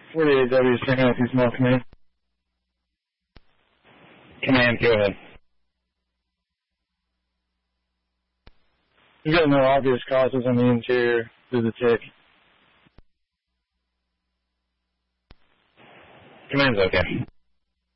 48W, St. Matthews, Small Command. Command, go ahead. We've got no obvious causes on the interior through the tick. Command's okay.